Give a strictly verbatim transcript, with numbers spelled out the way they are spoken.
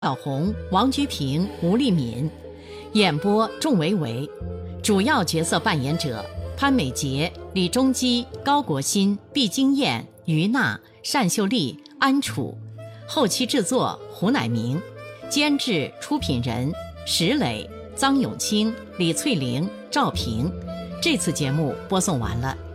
小红、王居平、吴丽敏，演播仲维维，主要角色扮演者潘美杰、李中基、高国新、毕金燕、于娜、单秀丽、安楚，后期制作胡乃明，监制出品人石磊、臧永清、李翠玲、赵平。这次节目播送完了。